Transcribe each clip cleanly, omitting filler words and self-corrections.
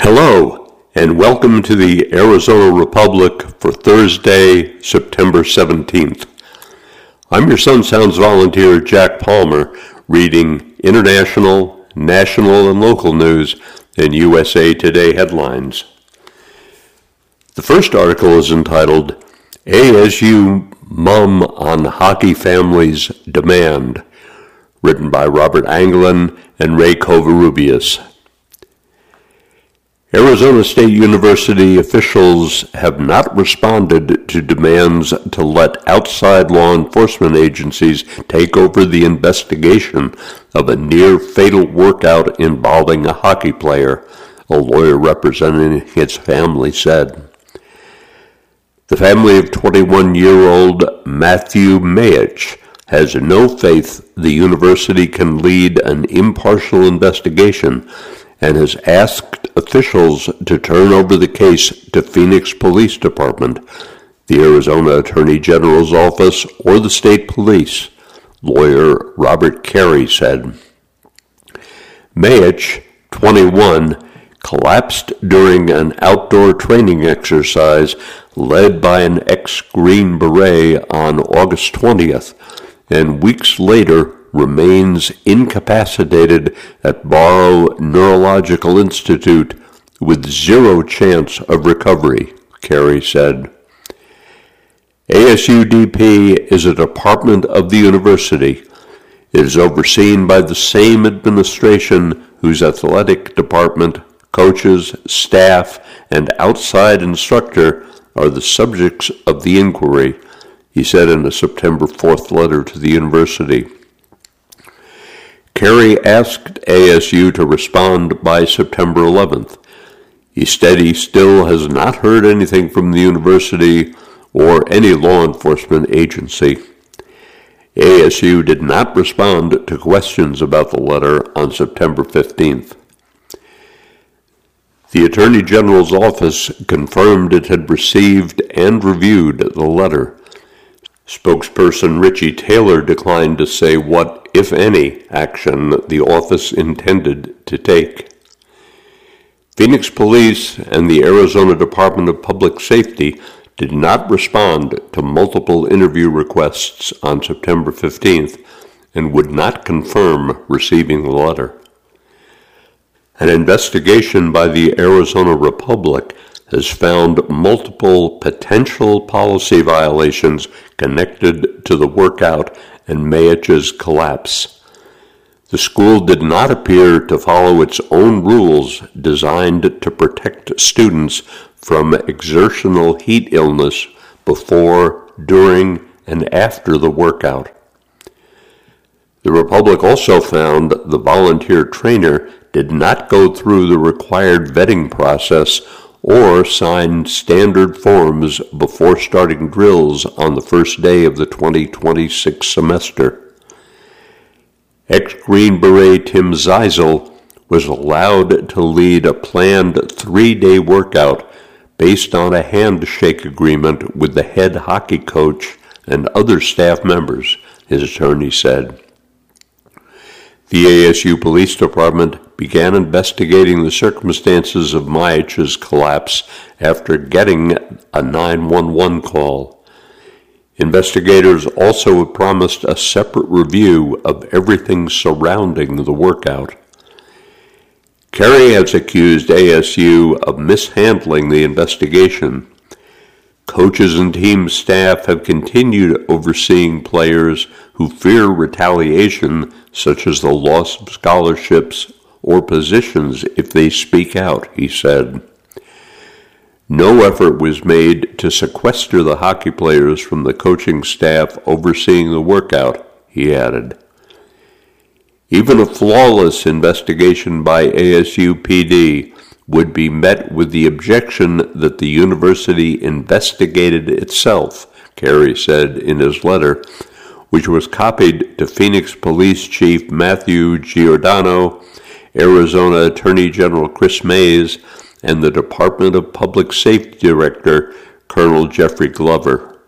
Hello, and welcome to the Arizona Republic for Thursday, September 17th. I'm your Sun Sounds volunteer, Jack Palmer, reading international, national, and local news and USA Today headlines. The first article is entitled, ASU Mum on Hockey Family's Demand, written by Robert Anglin and Ray Covarrubias. Arizona State University officials have not responded to demands to let outside law enforcement agencies take over the investigation of a near-fatal workout involving a hockey player, a lawyer representing his family said. The family of 21-year-old Matthew Mayich has no faith the university can lead an impartial investigation and has asked officials to turn over the case to Phoenix Police Department, the Arizona Attorney General's office, or the state police, lawyer Robert Carey said. Mayich, 21, collapsed during an outdoor training exercise led by an ex-Green Beret on August 20th, and weeks later remains incapacitated at Barrow Neurological Institute with zero chance of recovery, Carey said. ASUDP is a department of the university. It is overseen by the same administration whose athletic department, coaches, staff, and outside instructor are the subjects of the inquiry, he said in a September 4th letter to the university. Carey asked ASU to respond by September 11th. He said he still has not heard anything from the university or any law enforcement agency. ASU did not respond to questions about the letter on September 15th. The Attorney General's office confirmed it had received and reviewed the letter. Spokesperson Richie Taylor declined to say what, if any, action the office intended to take. Phoenix Police and the Arizona Department of Public Safety did not respond to multiple interview requests on September 15th and would not confirm receiving the letter. An investigation by the Arizona Republic has found multiple potential policy violations connected to the workout and Mayich's collapse. The school did not appear to follow its own rules designed to protect students from exertional heat illness before, during, and after the workout. The Republic also found the volunteer trainer did not go through the required vetting process or sign standard forms before starting drills on the first day of the 2026 semester. Ex-Green Beret Tim Zeisel was allowed to lead a planned 3-day workout based on a handshake agreement with the head hockey coach and other staff members, his attorney said. The ASU Police Department began investigating the circumstances of Mayich's collapse after getting a 911 call. Investigators also promised a separate review of everything surrounding the workout. Carey has accused ASU of mishandling the investigation. Coaches and team staff have continued overseeing players who fear retaliation, such as the loss of scholarships or positions if they speak out, he said. No effort was made to sequester the hockey players from the coaching staff overseeing the workout, he added. Even a flawless investigation by ASU PD would be met with the objection that the university investigated itself, Carey said in his letter, which was copied to Phoenix Police Chief Matthew Giordano, Arizona Attorney General Chris Mays, and the Department of Public Safety Director Colonel Jeffrey Glover.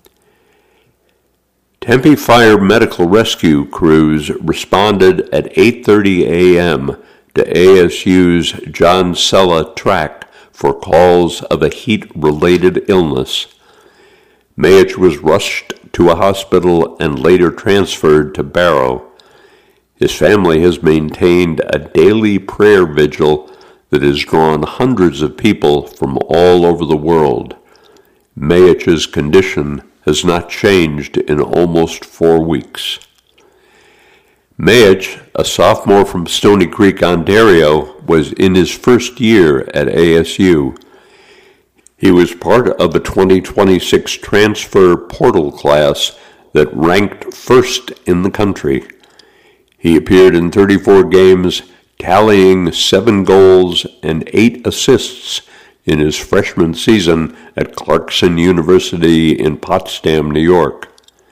Tempe Fire Medical Rescue crews responded at 8:30 a.m. to ASU's John Sella track for calls of a heat-related illness. Mayich was rushed to a hospital and later transferred to Barrow. His family has maintained a daily prayer vigil that has drawn hundreds of people from all over the world. Mayich's condition has not changed in almost 4 weeks. Mayich, a sophomore from Stony Creek, Ontario, was in his first year at ASU. He was part of a 2026 transfer portal class that ranked first in the country. He appeared in 34 games, tallying 7 goals and 8 assists in his freshman season at Clarkson University in Potsdam, New York.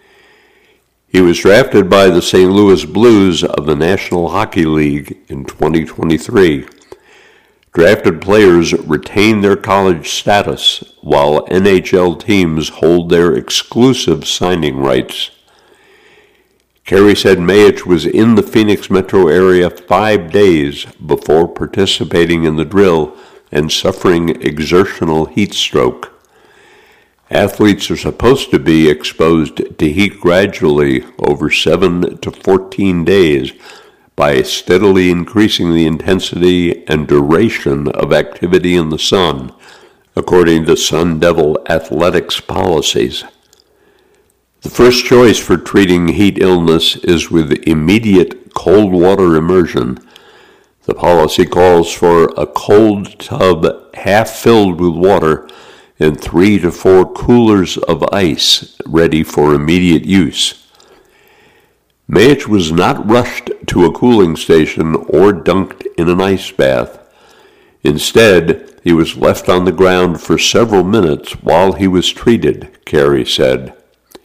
He was drafted by the St. Louis Blues of the National Hockey League in 2023. Drafted players retain their college status, while NHL teams hold their exclusive signing rights. Carey said Mayich was in the Phoenix metro area 5 days before participating in the drill and suffering exertional heat stroke. Athletes are supposed to be exposed to heat gradually over 7 to 14 days by steadily increasing the intensity and duration of activity in the sun, according to Sun Devil Athletics policies. The first choice for treating heat illness is with immediate cold water immersion. The policy calls for a cold tub half filled with water and 3 to 4 coolers of ice ready for immediate use. Mayich was not rushed to a cooling station or dunked in an ice bath. Instead, he was left on the ground for several minutes while he was treated, Carey said.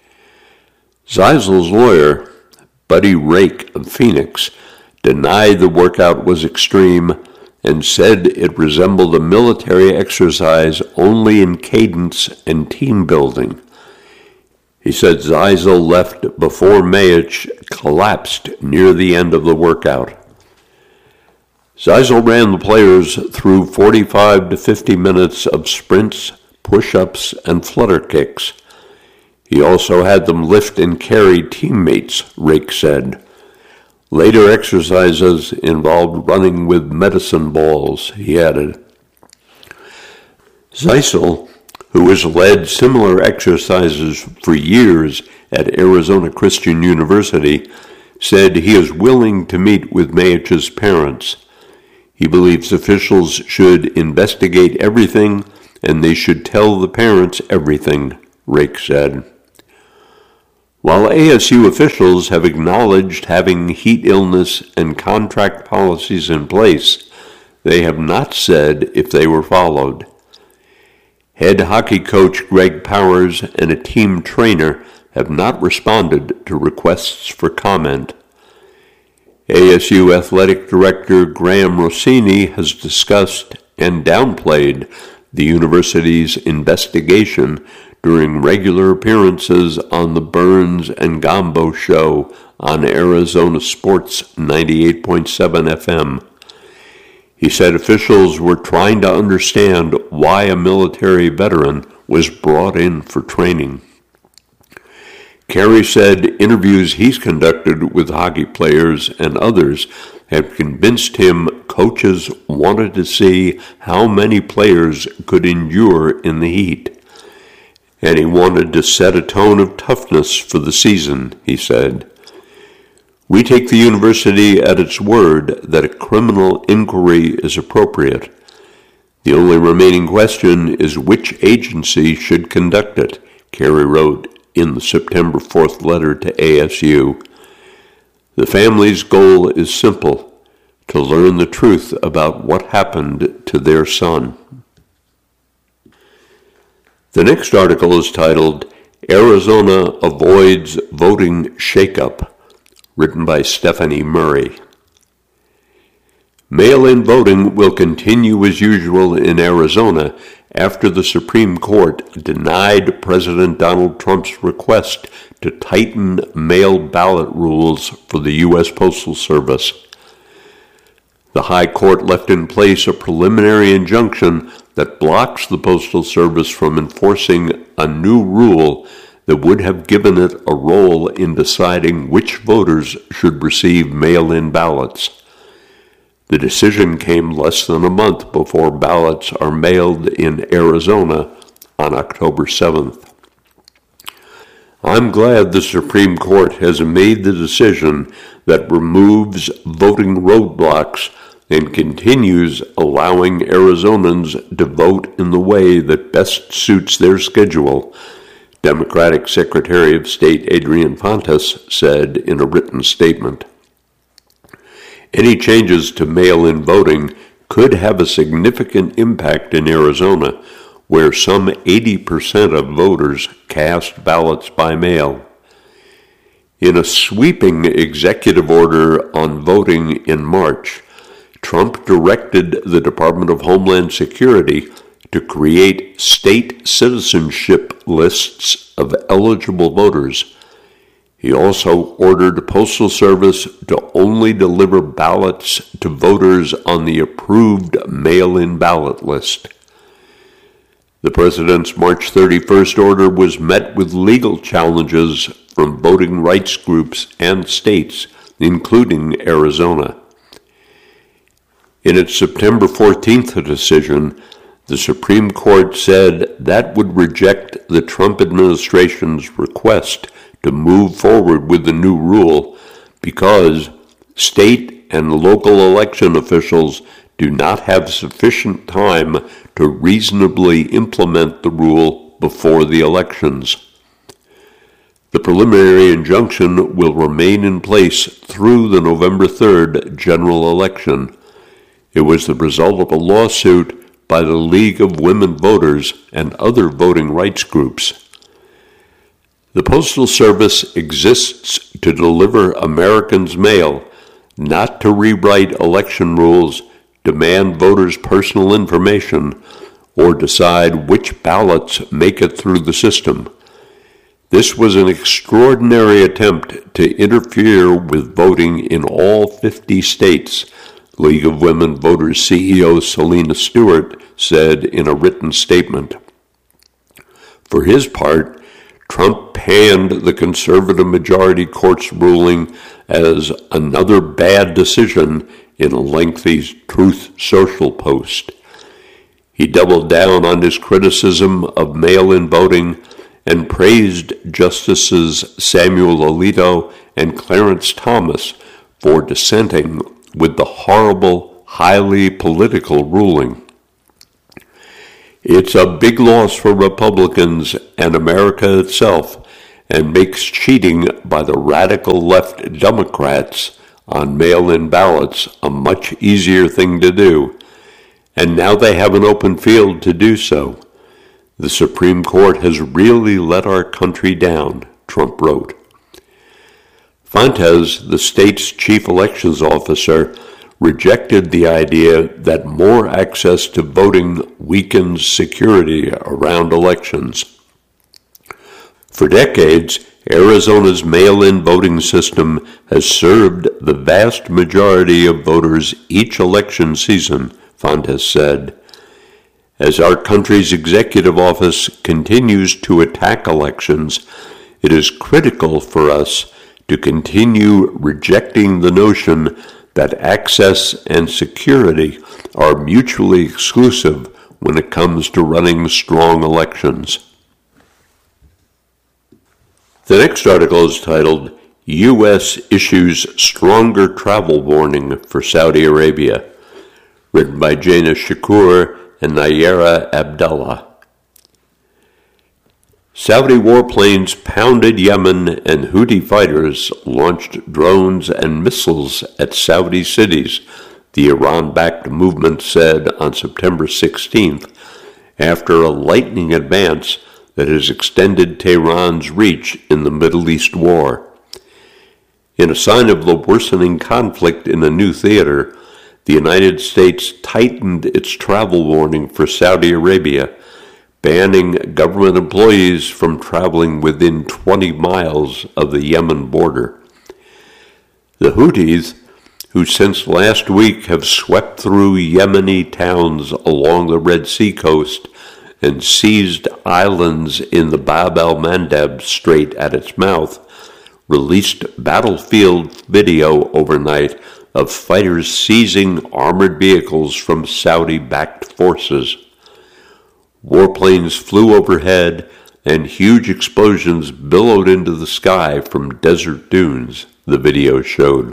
Zeisel's lawyer, Buddy Rake of Phoenix, denied the workout was extreme and said it resembled a military exercise only in cadence and team building. He said Zeisel left before Mayich collapsed near the end of the workout. Zeisel ran the players through 45 to 50 minutes of sprints, push-ups, and flutter kicks. He also had them lift and carry teammates, Rake said. Later exercises involved running with medicine balls, he added. Zeisel, who has led similar exercises for years at Arizona Christian University, said he is willing to meet with Mayich's parents. He believes officials should investigate everything and they should tell the parents everything, Rake said. While ASU officials have acknowledged having heat illness and contract policies in place, they have not said if they were followed. Head hockey coach Greg Powers and a team trainer have not responded to requests for comment. ASU Athletic Director Graham Rossini has discussed and downplayed the university's investigation during regular appearances on the Burns and Gambo show on Arizona Sports 98.7 FM. He said officials were trying to understand why a military veteran was brought in for training. Carey said interviews he's conducted with hockey players and others have convinced him coaches wanted to see how many players could endure in the heat. And he wanted to set a tone of toughness for the season, he said. We take the university at its word that a criminal inquiry is appropriate. The only remaining question is which agency should conduct it, Carey wrote in the September 4th letter to ASU. The family's goal is simple, to learn the truth about what happened to their son. The next article is titled, Arizona Avoids Voting Shakeup, written by Stephanie Murray. Mail-in voting will continue as usual in Arizona after the Supreme Court denied President Donald Trump's request to tighten mail ballot rules for the U.S. Postal Service. The High Court left in place a preliminary injunction that blocks the Postal Service from enforcing a new rule that would have given it a role in deciding which voters should receive mail-in ballots. The decision came less than a month before ballots are mailed in Arizona on October 7th. I'm glad the Supreme Court has made the decision that removes voting roadblocks and continues allowing Arizonans to vote in the way that best suits their schedule, Democratic Secretary of State Adrian Fontes said in a written statement. Any changes to mail-in voting could have a significant impact in Arizona, where some 80% of voters cast ballots by mail. In a sweeping executive order on voting in March, Trump directed the Department of Homeland Security to create state citizenship lists of eligible voters. He also ordered the Postal Service to only deliver ballots to voters on the approved mail-in ballot list. The president's March 31st order was met with legal challenges from voting rights groups and states, including Arizona. In its September 14th decision, the Supreme Court said that would reject the Trump administration's request to move forward with the new rule because state and local election officials do not have sufficient time to reasonably implement the rule before the elections. The preliminary injunction will remain in place through the November 3rd general election. It was the result of a lawsuit by the League of Women Voters and other voting rights groups. The Postal Service exists to deliver Americans mail, not to rewrite election rules, demand voters' personal information, or decide which ballots make it through the system. This was an extraordinary attempt to interfere with voting in all 50 states, League of Women Voters CEO Selena Stewart said in a written statement. For his part, Trump panned the conservative majority court's ruling as another bad decision in a lengthy Truth Social post. He doubled down on his criticism of mail-in voting and praised Justices Samuel Alito and Clarence Thomas for dissenting with the horrible, highly political ruling. It's a big loss for Republicans and America itself, and makes cheating by the radical left Democrats on mail-in ballots a much easier thing to do. And now they have an open field to do so. The Supreme Court has really let our country down, Trump wrote. Fontes, the state's chief elections officer, rejected the idea that more access to voting weakens security around elections. For decades, Arizona's mail-in voting system has served the vast majority of voters each election season, Fontes said. As our country's executive office continues to attack elections, it is critical for us to continue rejecting the notion that access and security are mutually exclusive when it comes to running strong elections. The next article is titled, U.S. Issues Stronger Travel Warning for Saudi Arabia, written by Jaina Shakur and Nayera Abdallah. Saudi warplanes pounded Yemen and Houthi fighters launched drones and missiles at Saudi cities, the Iran-backed movement said on September 16th, after a lightning advance that has extended Tehran's reach in the Middle East war. In a sign of the worsening conflict in a new theater, the United States tightened its travel warning for Saudi Arabia, banning government employees from traveling within 20 miles of the Yemen border. The Houthis, who since last week have swept through Yemeni towns along the Red Sea coast and seized islands in the Bab el-Mandeb Strait at its mouth, released battlefield video overnight of fighters seizing armored vehicles from Saudi-backed forces. Warplanes flew overhead and huge explosions billowed into the sky from desert dunes, the video showed.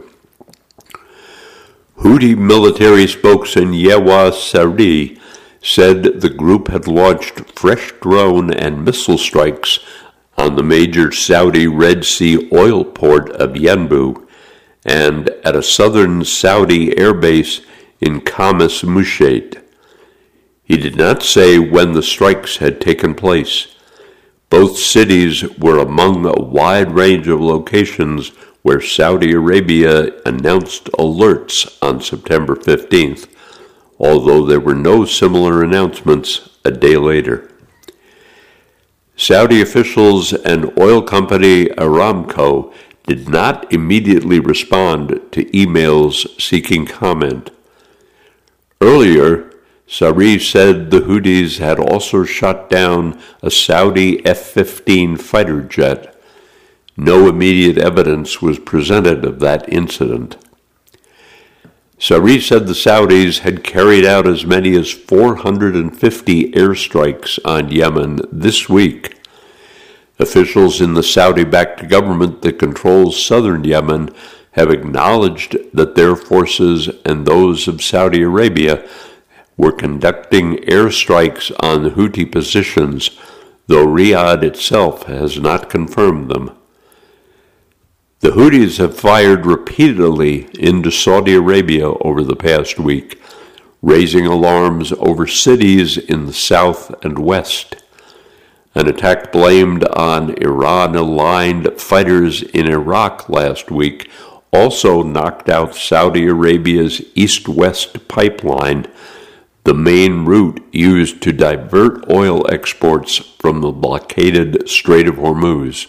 Houthi military spokesman Yewa Saree said the group had launched fresh drone and missile strikes on the major Saudi Red Sea oil port of Yanbu and at a southern Saudi airbase in Khamis Mushat. He did not say when the strikes had taken place. Both cities were among a wide range of locations where Saudi Arabia announced alerts on September 15th, although there were no similar announcements a day later. Saudi officials and oil company Aramco did not immediately respond to emails seeking comment. Earlier, Saree said the Houthis had also shot down a Saudi F-15 fighter jet. No immediate evidence was presented of that incident. Saree said the Saudis had carried out as many as 450 airstrikes on Yemen this week. Officials in the Saudi-backed government that controls southern Yemen have acknowledged that their forces and those of Saudi Arabia were conducting airstrikes on Houthi positions, though Riyadh itself has not confirmed them. The Houthis have fired repeatedly into Saudi Arabia over the past week, raising alarms over cities in the south and west. An attack blamed on Iran-aligned fighters in Iraq last week also knocked out Saudi Arabia's east-west pipeline, the main route used to divert oil exports from the blockaded Strait of Hormuz.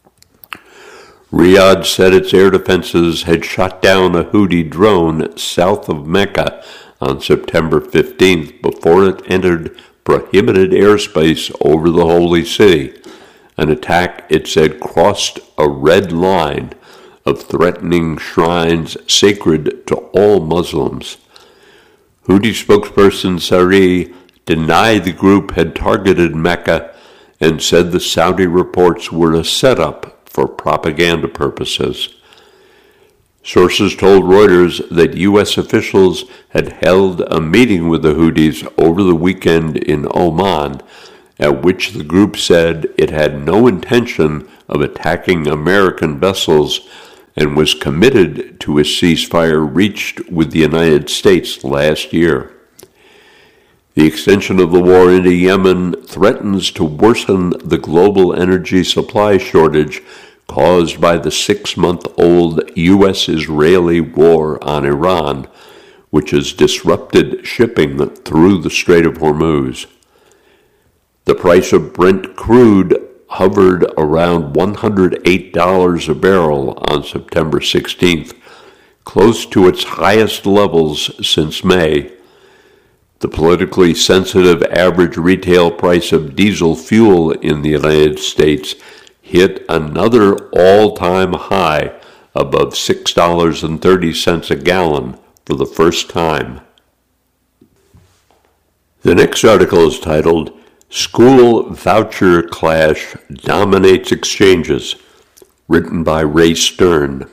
Riyadh said its air defenses had shot down a Houthi drone south of Mecca on September 15th before it entered prohibited airspace over the holy city, an attack it said crossed a red line of threatening shrines sacred to all Muslims. Houthi spokesperson Saree denied the group had targeted Mecca and said the Saudi reports were a setup for propaganda purposes. Sources told Reuters that U.S. officials had held a meeting with the Houthis over the weekend in Oman, at which the group said it had no intention of attacking American vessels and was committed to a ceasefire reached with the United States last year. The extension of the war into Yemen threatens to worsen the global energy supply shortage caused by the 6-month-old U.S.-Israeli war on Iran, which has disrupted shipping through the Strait of Hormuz. The price of Brent crude hovered around $108 a barrel on September 16th, close to its highest levels since May. The politically sensitive average retail price of diesel fuel in the United States hit another all-time high above $6.30 a gallon for the first time. The next article is titled, School Voucher Clash Dominates Exchanges, written by Ray Stern.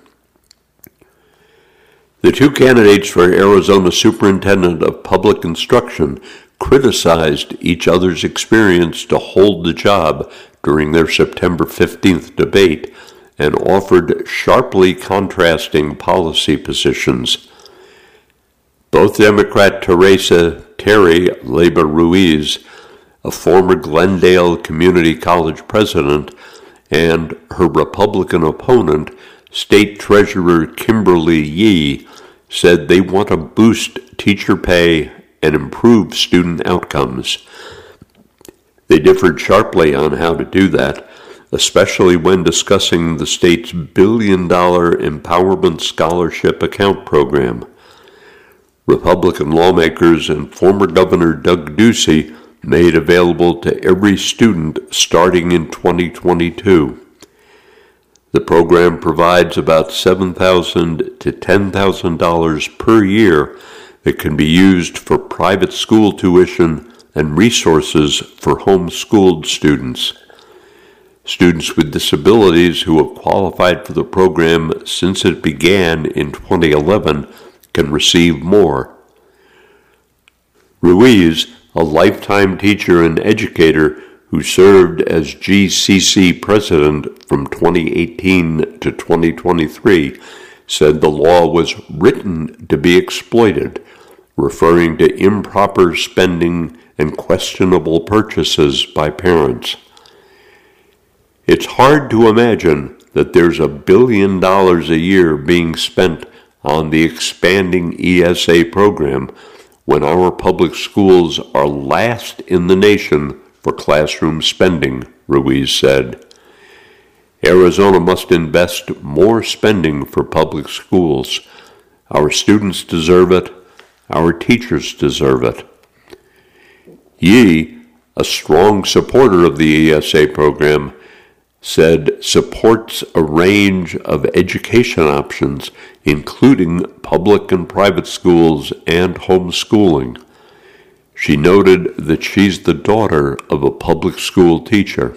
The two candidates for Arizona Superintendent of Public Instruction criticized each other's experience to hold the job during their September 15th debate and offered sharply contrasting policy positions. Both Democrat Teresa Terry Leyba Ruiz, a former Glendale Community College president, and her Republican opponent, State Treasurer Kimberly Yee, said they want to boost teacher pay and improve student outcomes. They differed sharply on how to do that, especially when discussing the state's billion-dollar Empowerment Scholarship Account program. Republican lawmakers and former Governor Doug Ducey made available to every student starting in 2022. The program provides about $7,000 to $10,000 per year that can be used for private school tuition and resources for homeschooled students. Students with disabilities who have qualified for the program since it began in 2011 can receive more. Ruiz, a lifetime teacher and educator who served as GCC president from 2018 to 2023, said the law was written to be exploited, referring to improper spending and questionable purchases by parents. It's hard to imagine that there's $1 billion a year being spent on the expanding ESA program when our public schools are last in the nation for classroom spending, Ruiz said. Arizona must invest more spending for public schools. Our students deserve it. Our teachers deserve it. Yee, a strong supporter of the ESA program, said supports a range of education options, including public and private schools and homeschooling. She noted that she's the daughter of a public school teacher.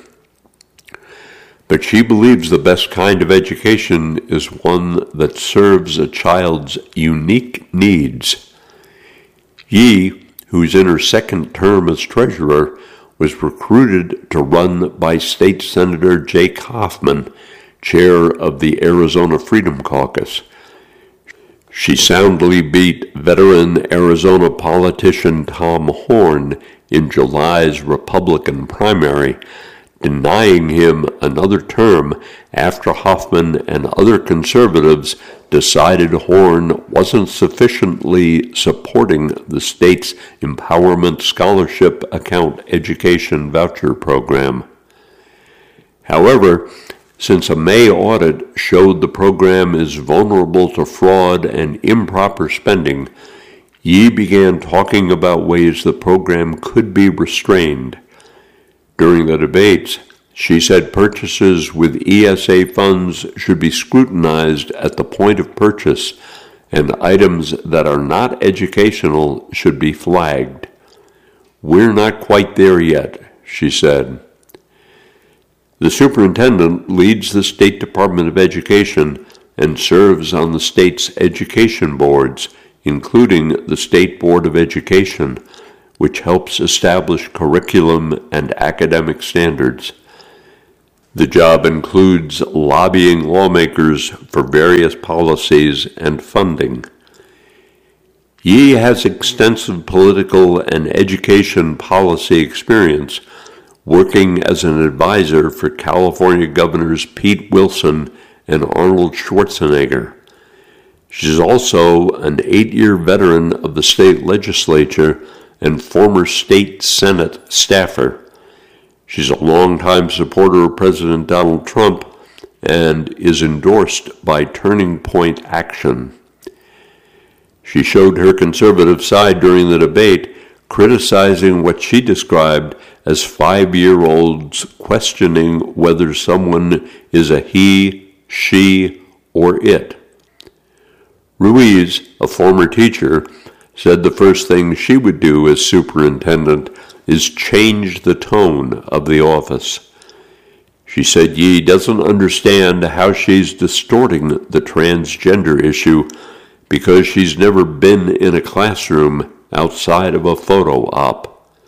But she believes the best kind of education is one that serves a child's unique needs. Yee, who's in her second term as treasurer, was recruited to run by State Senator Jake Hoffman, chair of the Arizona Freedom Caucus. She soundly beat veteran Arizona politician Tom Horn in July's Republican primary, denying him another term after Hoffman and other conservatives decided Horn wasn't sufficiently supporting the state's Empowerment Scholarship Account education voucher program. However, since a May audit showed the program is vulnerable to fraud and improper spending, Yee began talking about ways the program could be restrained. During the debates, she said purchases with ESA funds should be scrutinized at the point of purchase, and items that are not educational should be flagged. "We're not quite there yet," she said. The superintendent leads the State Department of Education and serves on the state's education boards, including the State Board of Education, which helps establish curriculum and academic standards. The job includes lobbying lawmakers for various policies and funding. Yee has extensive political and education policy experience, working as an advisor for California Governors Pete Wilson and Arnold Schwarzenegger. She's also an 8-year veteran of the state legislature and former state Senate staffer. She's a longtime supporter of President Donald Trump and is endorsed by Turning Point Action. She showed her conservative side during the debate, criticizing what she described as 5-year-olds questioning whether someone is a he, she, or it. Ruiz, a former teacher, said the first thing she would do as superintendent is change the tone of the office. She said Yee doesn't understand how she's distorting the transgender issue because she's never been in a classroom outside of a photo op.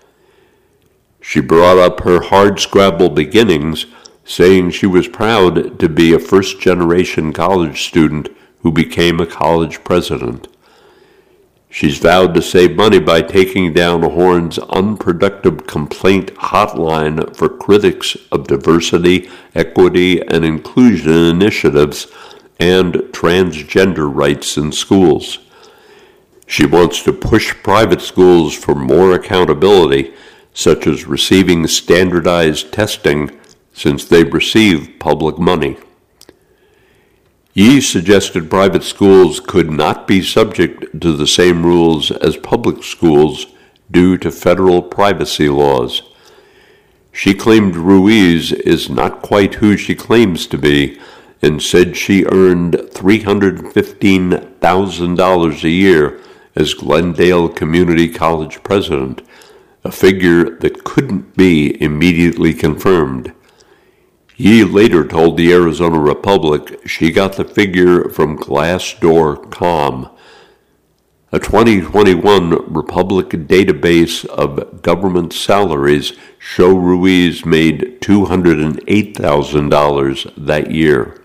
She brought up her hardscrabble beginnings, saying she was proud to be a first-generation college student who became a college president. She's vowed to save money by taking down Horn's unproductive complaint hotline for critics of diversity, equity, and inclusion initiatives and transgender rights in schools. She wants to push private schools for more accountability, such as receiving standardized testing since they receive public money. Yee suggested private schools could not be subject to the same rules as public schools due to federal privacy laws. She claimed Ruiz is not quite who she claims to be and said she earned $315,000 a year as Glendale Community College president, a figure that couldn't be immediately confirmed. Yee later told the Arizona Republic she got the figure from Glassdoor.com. A 2021 Republic database of government salaries show Ruiz made $208,000 that year.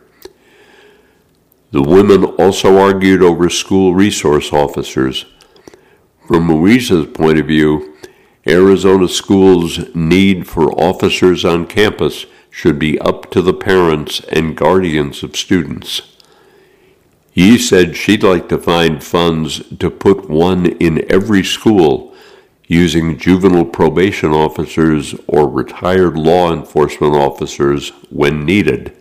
The women also argued over school resource officers. From Ruiz's point of view, Arizona schools' need for officers on campus should be up to the parents and guardians of students. Yee said she'd like to find funds to put one in every school using juvenile probation officers or retired law enforcement officers when needed.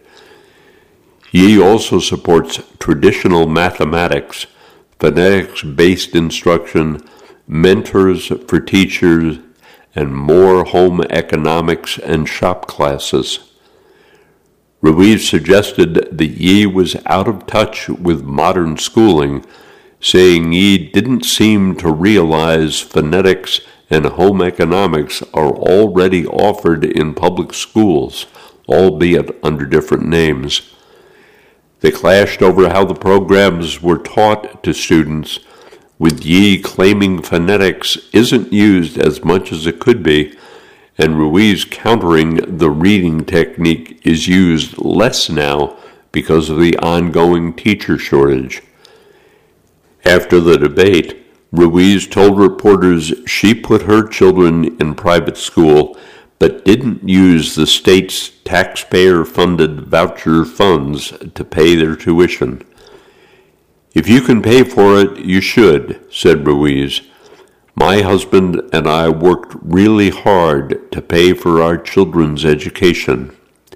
Yee also supports traditional mathematics, phonetics-based instruction, mentors for teachers, and more home economics and shop classes. Ruiz suggested that Yee was out of touch with modern schooling, saying Yee didn't seem to realize phonetics and home economics are already offered in public schools, albeit under different names. They clashed over how the programs were taught to students, with Yee claiming phonetics isn't used as much as it could be, and Ruiz countering the reading technique is used less now because of the ongoing teacher shortage. After the debate, Ruiz told reporters she put her children in private school but didn't use the state's taxpayer-funded voucher funds to pay their tuition. "If you can pay for it, you should," said Ruiz. "My husband and I worked really hard to pay for our children's education."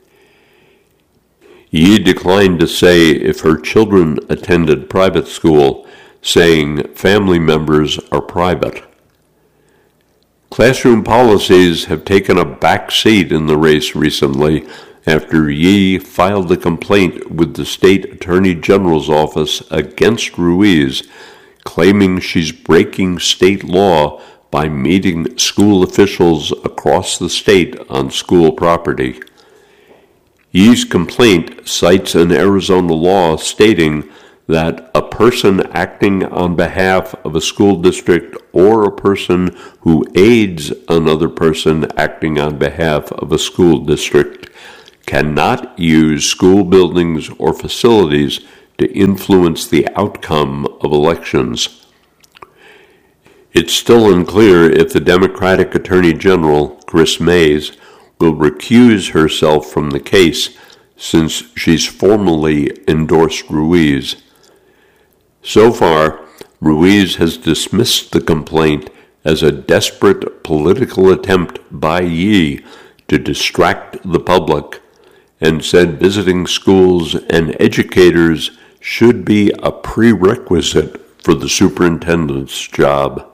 Yee declined to say if her children attended private school, saying family members are private. Classroom policies have taken a back seat in the race recently after Yee filed a complaint with the state attorney general's office against Ruiz, claiming she's breaking state law by meeting school officials across the state on school property. Yee's complaint cites an Arizona law stating that a person acting on behalf of a school district or a person who aids another person acting on behalf of a school district cannot use school buildings or facilities to influence the outcome of elections. It's still unclear if the Democratic Attorney General, Kris Mayes, will recuse herself from the case since she's formally endorsed Ruiz. So far, Ruiz has dismissed the complaint as a desperate political attempt by Yee to distract the public and said visiting schools and educators should be a prerequisite for the superintendent's job.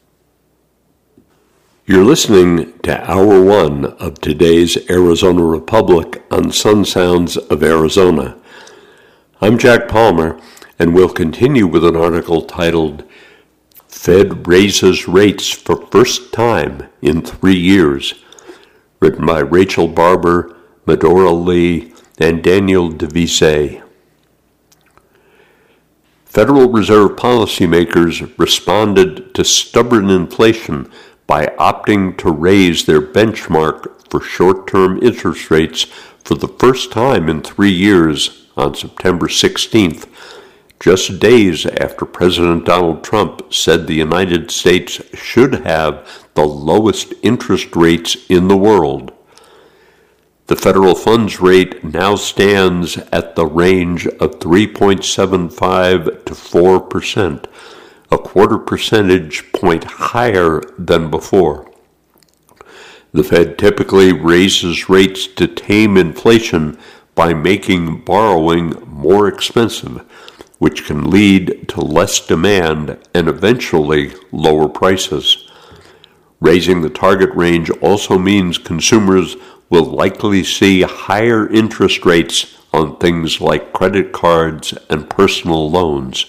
You're listening to Hour 1 of today's Arizona Republic on Sun Sounds of Arizona. I'm Jack Palmer, and we'll continue with an article titled, "Fed Raises Rates for First Time in 3 Years," written by Rachel Barber, Medora Lee, and Daniel DeVise. Federal Reserve policymakers responded to stubborn inflation by opting to raise their benchmark for short-term interest rates for the first time in 3 years on September 16th, just days after President Donald Trump said the United States should have the lowest interest rates in the world. The federal funds rate now stands at the range of 3.75 to 4%, a quarter percentage point higher than before. The Fed typically raises rates to tame inflation by making borrowing more expensive, which can lead to less demand and eventually lower prices. Raising the target range also means consumers will likely see higher interest rates on things like credit cards and personal loans.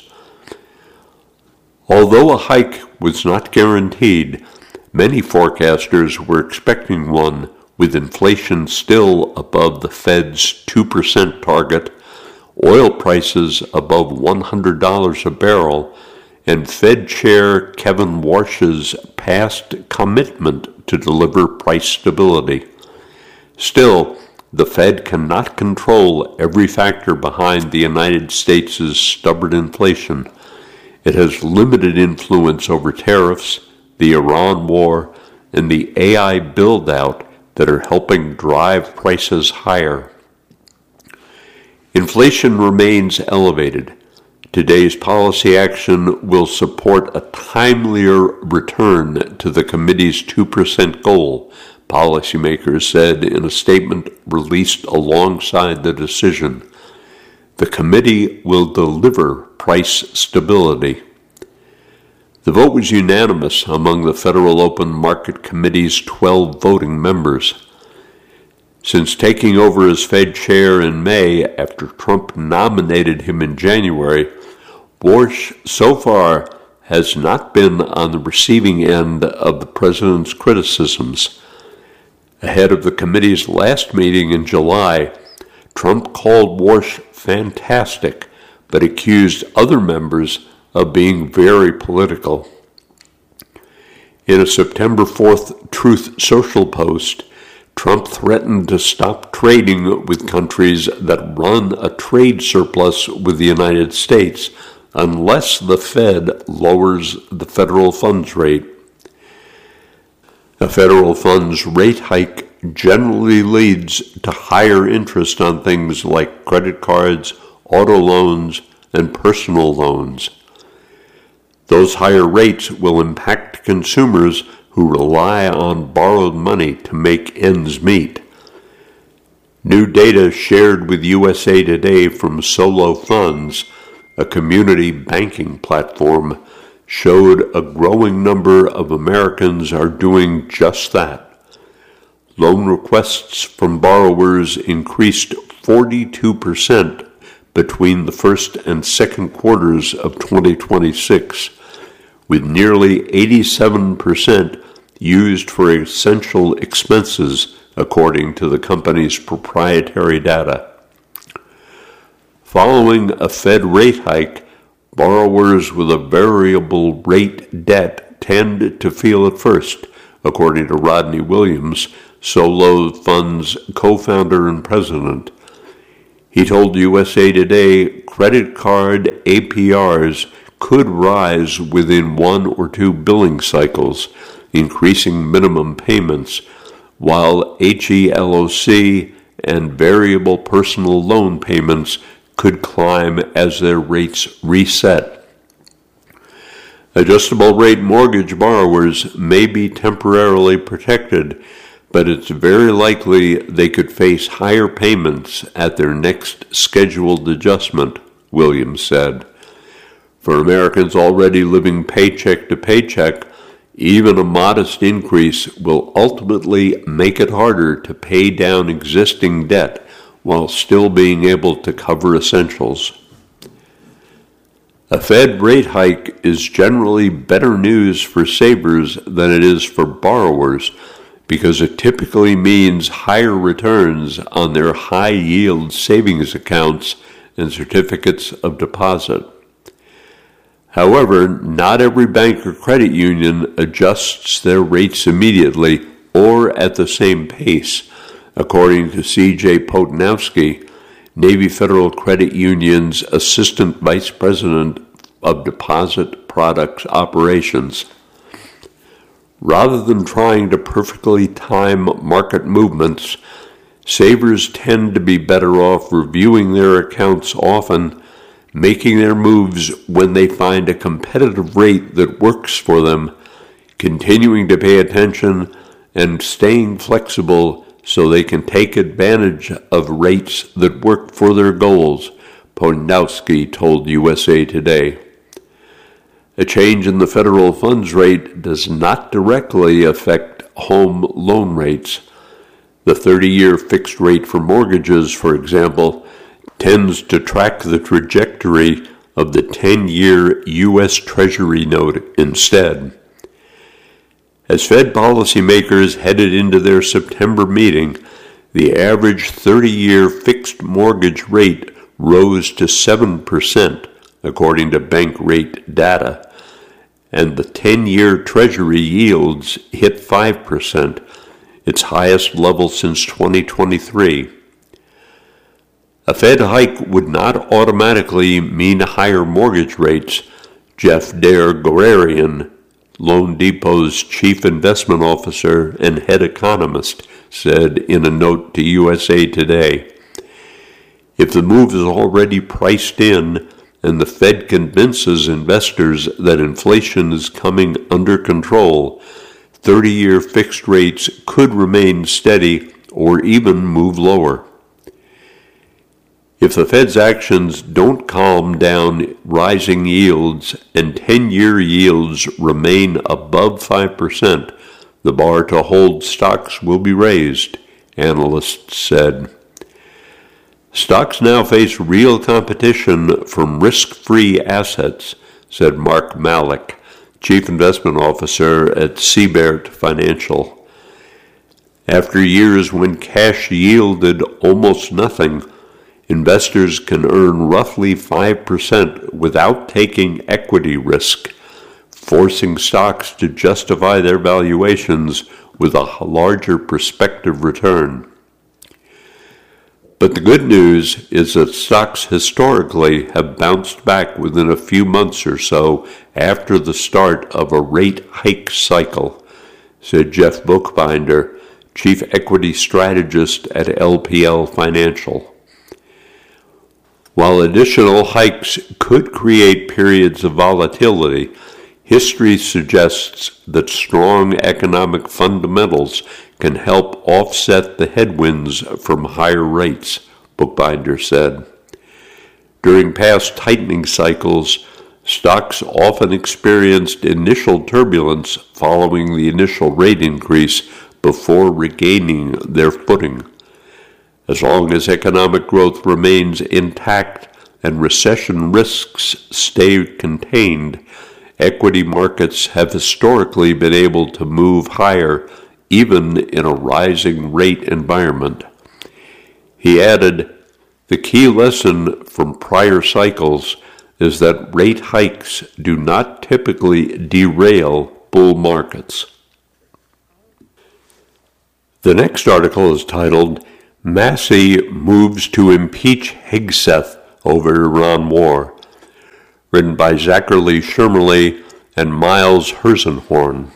Although a hike was not guaranteed, many forecasters were expecting one, with inflation still above the Fed's 2% target, oil prices above $100 a barrel, and Fed Chair Kevin Warsh's past commitment to deliver price stability. Still, the Fed cannot control every factor behind the United States' stubborn inflation. It has limited influence over tariffs, the Iran war, and the AI build-out that are helping drive prices higher. Inflation remains elevated. Today's policy action will support a timelier return to the committee's 2% goal, policymakers said in a statement released alongside the decision. The committee will deliver price stability. The vote was unanimous among the Federal Open Market Committee's 12 voting members. Since taking over as Fed chair in May after Trump nominated him in January, Warsh so far has not been on the receiving end of the president's criticisms. Ahead of the committee's last meeting in July, Trump called Warsh fantastic, but accused other members of being very political. In a September 4th Truth Social post, Trump threatened to stop trading with countries that run a trade surplus with the United States unless the Fed lowers the federal funds rate. A federal funds rate hike generally leads to higher interest on things like credit cards, auto loans, and personal loans. Those higher rates will impact consumers who rely on borrowed money to make ends meet. New data shared with USA Today from Solo Funds, a community banking platform, showed a growing number of Americans are doing just that. Loan requests from borrowers increased 42% between the first and second quarters of 2026, with nearly 87% used for essential expenses, according to the company's proprietary data. Following a Fed rate hike, borrowers with a variable rate debt tend to feel it first, according to Rodney Williams, Solo Fund's co-founder and president. He told USA Today credit card APRs could rise within 1 or 2 billing cycles, increasing minimum payments, while HELOC and variable personal loan payments could climb as their rates reset. Adjustable rate mortgage borrowers may be temporarily protected, but it's very likely they could face higher payments at their next scheduled adjustment, Williams said. For Americans already living paycheck to paycheck, even a modest increase will ultimately make it harder to pay down existing debt while still being able to cover essentials. A Fed rate hike is generally better news for savers than it is for borrowers because it typically means higher returns on their high-yield savings accounts and certificates of deposit. However, not every bank or credit union adjusts their rates immediately or at the same pace, according to C.J. Potnowski, Navy Federal Credit Union's Assistant Vice President of Deposit Products Operations. Rather than trying to perfectly time market movements, savers tend to be better off reviewing their accounts often, making their moves when they find a competitive rate that works for them, continuing to pay attention, and staying flexible so they can take advantage of rates that work for their goals, Poniatowski told USA Today. A change in the federal funds rate does not directly affect home loan rates. The 30-year fixed rate for mortgages, for example, tends to track the trajectory of the 10-year U.S. Treasury note instead. As Fed policymakers headed into their September meeting, the average 30-year fixed mortgage rate rose to 7%, according to bank rate data, and the 10-year Treasury yields hit 5%, its highest level since 2023. A Fed hike would not automatically mean higher mortgage rates, Jeff Dergorian, Loan Depot's chief investment officer and head economist, said in a note to USA Today. If the move is already priced in and the Fed convinces investors that inflation is coming under control, 30-year fixed rates could remain steady or even move lower. If the Fed's actions don't calm down rising yields and 10-year yields remain above 5%, the bar to hold stocks will be raised, analysts said. Stocks now face real competition from risk-free assets, said Mark Malik, Chief Investment Officer at Siebert Financial. After years when cash yielded almost nothing, investors can earn roughly 5% without taking equity risk, forcing stocks to justify their valuations with a larger prospective return. But the good news is that stocks historically have bounced back within a few months or so after the start of a rate hike cycle, said Jeff Bookbinder, Chief Equity Strategist at LPL Financial. While additional hikes could create periods of volatility, history suggests that strong economic fundamentals can help offset the headwinds from higher rates, Bookbinder said. During past tightening cycles, stocks often experienced initial turbulence following the initial rate increase before regaining their footing. As long as economic growth remains intact and recession risks stay contained, equity markets have historically been able to move higher even in a rising rate environment. He added, the key lesson from prior cycles is that rate hikes do not typically derail bull markets. The next article is titled, Massey Moves to Impeach Hegseth Over Iran War, written by Zachary Shermerly and Miles Herzenhorn.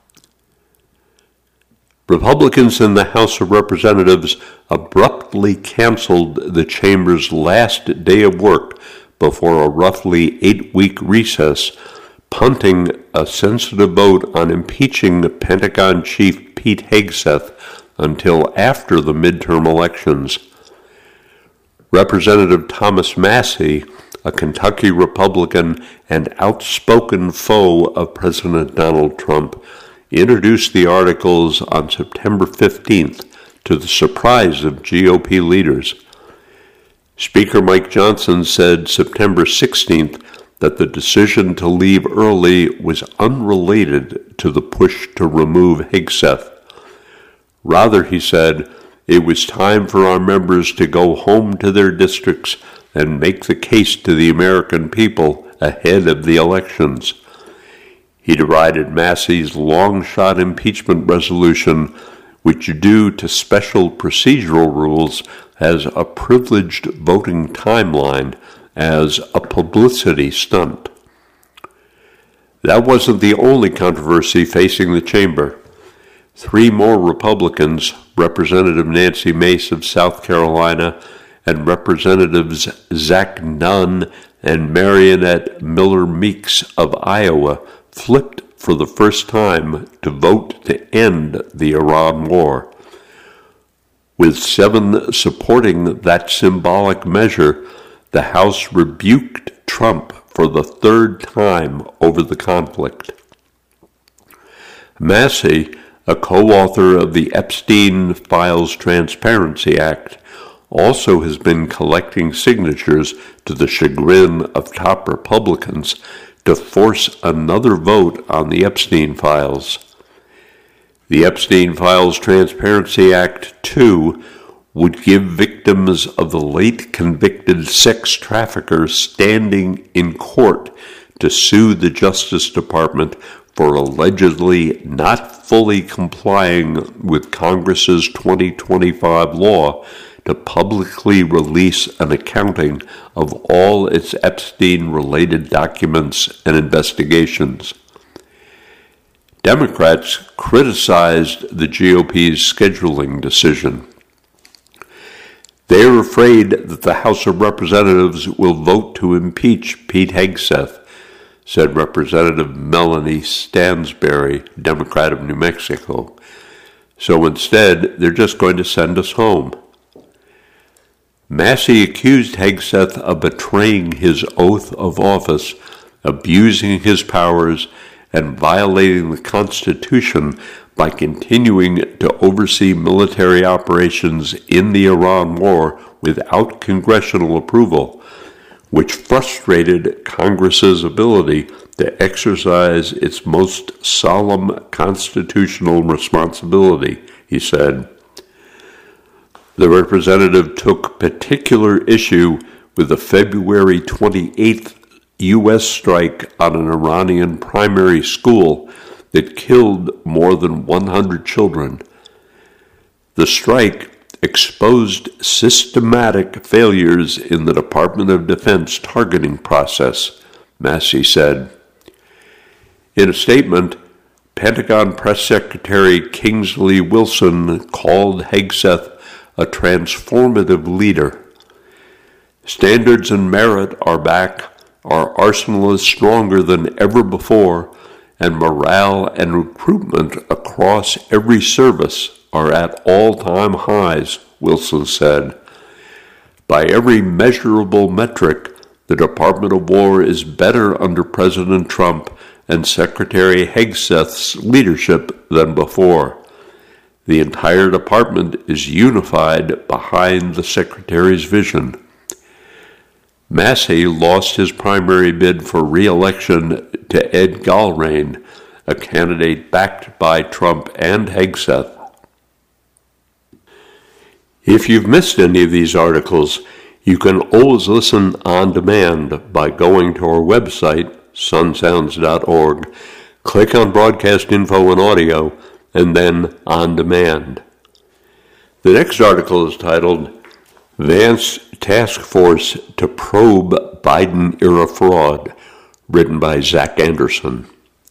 Republicans in the House of Representatives abruptly canceled the chamber's last day of work before a roughly 8-week recess, punting a sensitive vote on impeaching Pentagon Chief Pete Hegseth until after the midterm elections. Representative Thomas Massey, a Kentucky Republican and outspoken foe of President Donald Trump, introduced the articles on September 15th to the surprise of GOP leaders. Speaker Mike Johnson said September 16th that the decision to leave early was unrelated to the push to remove Hegseth. Rather, he said, it was time for our members to go home to their districts and make the case to the American people ahead of the elections. He derided Massey's long-shot impeachment resolution, which due to special procedural rules has a privileged voting timeline, as a publicity stunt. That wasn't the only controversy facing the chamber. 3 more Republicans, Representative Nancy Mace of South Carolina and Representatives Zach Nunn and Marionette Miller Meeks of Iowa, flipped for the first time to vote to end the Iran war. With 7 supporting that symbolic measure, the House rebuked Trump for the 3rd time over the conflict. Massey, a co-author of the Epstein Files Transparency Act, also has been collecting signatures to the chagrin of top Republicans to force another vote on the Epstein files. The Epstein Files Transparency Act, too, would give victims of the late convicted sex trafficker standing in court to sue the Justice Department for allegedly not fully complying with Congress's 2025 law to publicly release an accounting of all its Epstein-related documents and investigations. Democrats criticized the GOP's scheduling decision. They are afraid that the House of Representatives will vote to impeach Pete Hegseth, said Representative Melanie Stansbury, Democrat of New Mexico. So instead, they're just going to send us home. Massey accused Hegseth of betraying his oath of office, abusing his powers, and violating the Constitution by continuing to oversee military operations in the Iran war without congressional approval, which frustrated Congress's ability to exercise its most solemn constitutional responsibility, he said. The representative took particular issue with the February 28th U.S. strike on an Iranian primary school that killed more than 100 children. The strike exposed systematic failures in the Department of Defense targeting process, Massey said. In a statement, Pentagon Press Secretary Kingsley Wilson called Hegseth a transformative leader. Standards and merit are back, our arsenal is stronger than ever before, and morale and recruitment across every service are at all-time highs, Wilson said. By every measurable metric, the Department of War is better under President Trump and Secretary Hegseth's leadership than before. The entire department is unified behind the Secretary's vision. Massey lost his primary bid for re-election to Ed Galbraith, a candidate backed by Trump and Hegseth. If you've missed any of these articles, you can always listen on demand by going to our website, sunsounds.org, click on Broadcast Info and Audio, and then On Demand. The next article is titled, Vance Task Force to Probe Biden-Era Fraud, written by Zach Anderson.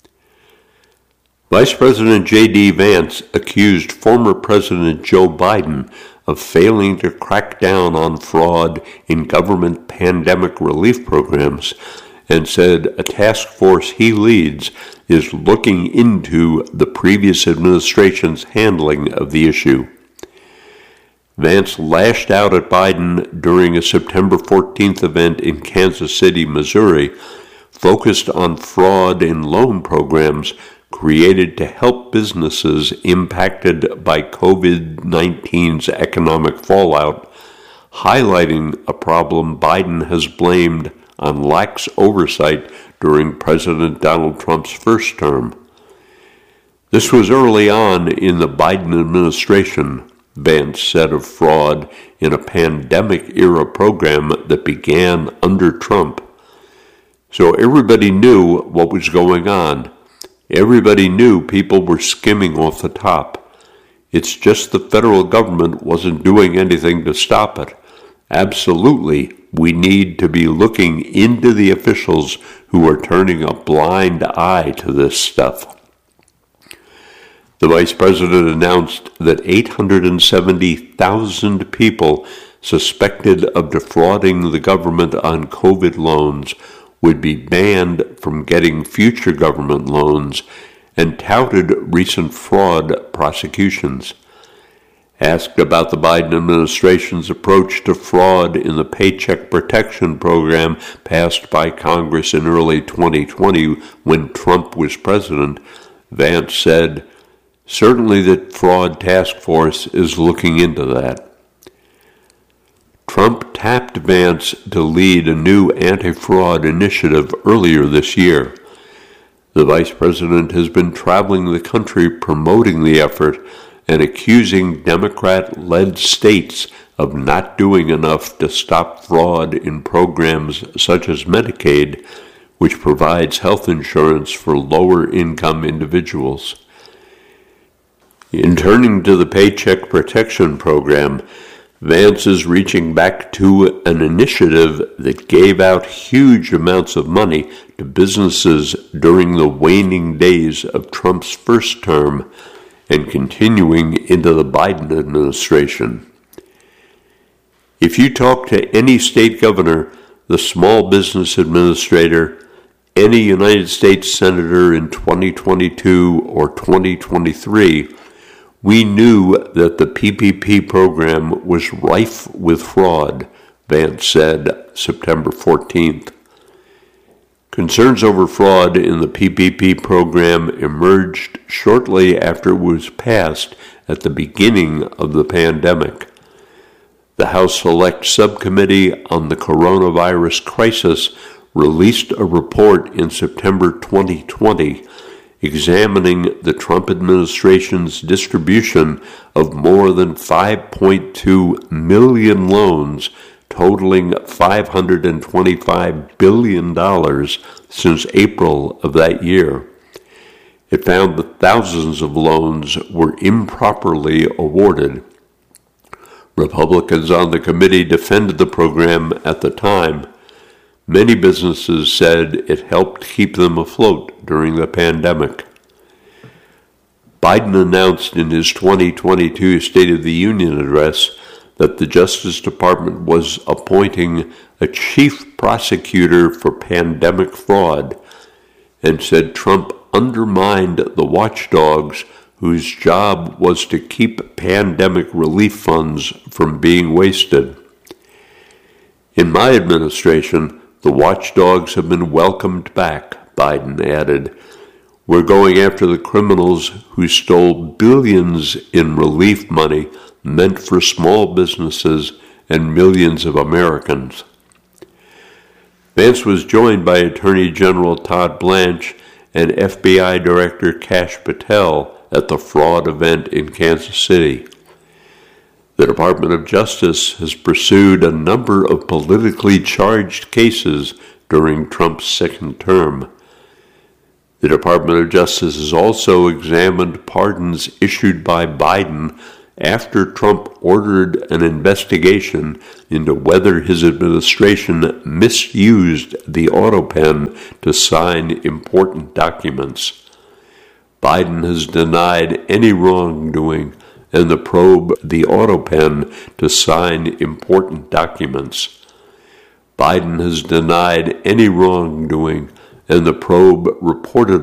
Vice President J.D. Vance accused former President Joe Biden of failing to crack down on fraud in government pandemic relief programs and said a task force he leads is looking into the previous administration's handling of the issue. Vance lashed out at Biden during a September 14th event in Kansas City, Missouri, focused on fraud in loan programs created to help businesses impacted by COVID-19's economic fallout, highlighting a problem Biden has blamed on lax oversight during President Donald Trump's first term. This was early on in the Biden administration, Vance said of fraud in a pandemic-era program that began under Trump. So everybody knew what was going on. Everybody knew people were skimming off the top. It's just the federal government wasn't doing anything to stop it. Absolutely, we need to be looking into the officials who are turning a blind eye to this stuff. The vice president announced that 870,000 people suspected of defrauding the government on COVID loans would be banned from getting future government loans and touted recent fraud prosecutions. Asked about the Biden administration's approach to fraud in the Paycheck Protection Program passed by Congress in early 2020 when Trump was president, Vance said, "Certainly the fraud task force is looking into that." Trump tapped Vance to lead a new anti-fraud initiative earlier this year. The vice president has been traveling the country promoting the effort and accusing Democrat-led states of not doing enough to stop fraud in programs such as Medicaid, which provides health insurance for lower-income individuals. In turning to the Paycheck Protection Program, Vance is reaching back to an initiative that gave out huge amounts of money to businesses during the waning days of Trump's first term and continuing into the Biden administration. If you talk to any state governor, the small business administrator, any United States senator in 2022 or 2023, we knew that the PPP program was rife with fraud, Vance said September 14th. Concerns over fraud in the PPP program emerged shortly after it was passed at the beginning of the pandemic. The House Select Subcommittee on the Coronavirus Crisis released a report in September 2020 examining the Trump administration's distribution of more than 5.2 million loans totaling $525 billion since April of that year. It found that thousands of loans were improperly awarded. Republicans on the committee defended the program at the time. Many businesses said it helped keep them afloat during the pandemic. Biden announced in his 2022 State of the Union address that the Justice Department was appointing a chief prosecutor for pandemic fraud and said Trump undermined the watchdogs whose job was to keep pandemic relief funds from being wasted. In my administration, the watchdogs have been welcomed back, Biden added. We're going after the criminals who stole billions in relief money meant for small businesses and millions of Americans. Vance was joined by Attorney General Todd Blanche and FBI Director Kash Patel at the fraud event in Kansas City. The Department of Justice has pursued a number of politically charged cases during Trump's second term. The Department of Justice has also examined pardons issued by Biden after Trump ordered an investigation into whether his administration misused the AutoPen to sign important documents. Biden has denied any wrongdoing and the probe the AutoPen to sign important documents. Biden has denied any wrongdoing and the probe reportedly